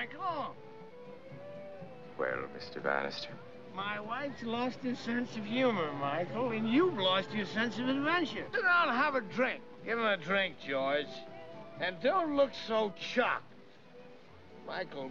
Michael. Well, Mr. Bannister. My wife's lost her sense of humor, Michael, and you've lost your sense of adventure. Sit down and have a drink. Give him a drink, George. And don't look so shocked. Michael,